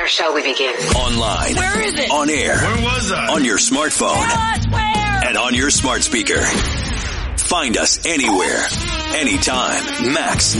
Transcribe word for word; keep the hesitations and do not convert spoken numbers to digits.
Where shall we begin? Online. Where is it? On air. Where was I? On your smartphone. Tell us where. And on your smart speaker. Find us anywhere, anytime. Max